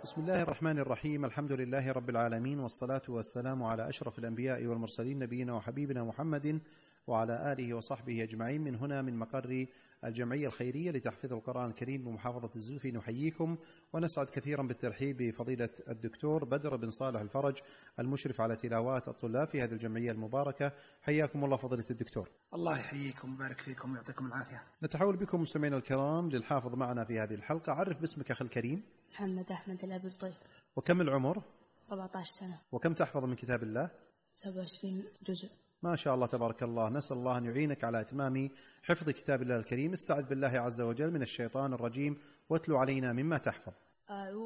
بسم الله الرحمن الرحيم. الحمد لله رب العالمين، والصلاة والسلام على أشرف الأنبياء والمرسلين، نبينا وحبيبنا محمد وعلى آله وصحبه أجمعين. من هنا من مقر الجمعية الخيرية لتحفيظ القرآن الكريم بمحافظة الزوفي نحييكم ونسعد كثيرا بالترحيب بفضيلة الدكتور بدر بن صالح الفرج المشرف على تلاوات الطلاب في هذه الجمعية المباركة. حياكم الله فضيلة الدكتور. الله يحييكم ويبارك فيكم ويعطيكم العافية. نتحول بكم مستمعينا الكرام للحافظ معنا في هذه الحلقة. عرف باسمك أخي الكريم. محمد أحمد الأبي الطيب. وكم العمر؟ 14 سنة. وكم تحفظ من كتاب الله؟ 27 جزء. ما شاء الله تبارك الله. نسأل الله أن يعينك على إتمام حفظ كتاب الله الكريم. استعذ بالله عز وجل من الشيطان الرجيم واتلو علينا مما تحفظ.